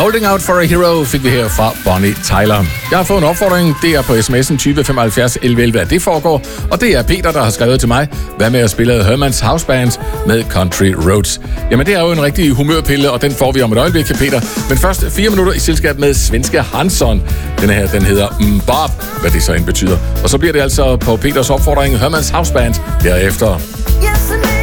Holding Out for a Hero fik vi her fra Bonnie Tyler. Jeg har fået en opfordring. Det er på sms'en 20 75 11 11, at det foregår. Og det er Peter, der har skrevet til mig. Hvad med at spille Hermans House Band med Country Roads? Jamen, det er jo en rigtig humørpille, og den får vi om et øjeblik, Peter. Men først 4 minutter i selskab med svenske Hansson. Den her, den hedder Bob, hvad det så end betyder. Og så bliver det altså på Peters opfordring Hermans House Band derefter. Yeah.